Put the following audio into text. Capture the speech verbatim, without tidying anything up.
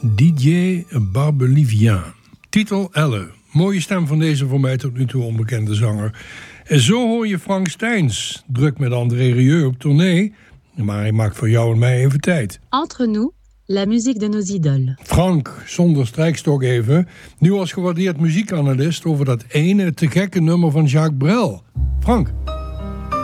Didier Barbelivien. Titel Elle. Mooie stem van deze voor mij tot nu toe onbekende zanger. En zo hoor je Frank Steins, druk met André Rieu op tournee. Maar hij maakt voor jou en mij even tijd. Entre nous, la musique de nos idoles. Frank, zonder strijkstok even. Nu als gewaardeerd muziekanalist over dat ene te gekke nummer van Jacques Brel. Frank.